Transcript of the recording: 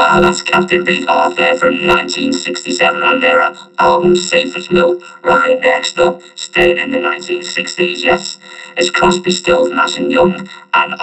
That's Captain Beat off there from 1967 on their album Safe as Milk. Right, next up, staying in the 1960s, yes, it's Crosby, Stills, Nash and Young, and